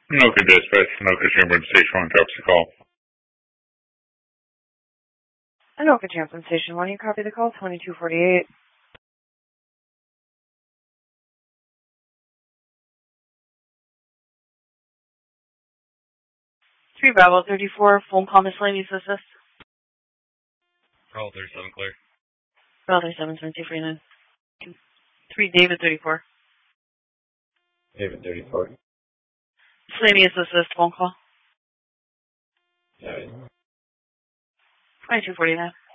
Anoka Dispatch, Anoka Chamber Station 1, drops the call. Anoka Champlain Station 1, you copy the call, 2248. 3 Bravo 34, phone call miscellaneous assist. Bravo 37, clear. Bravo 37, 7249. 3 David 34. David 34. Miscellaneous assist, phone call. 7. 2249.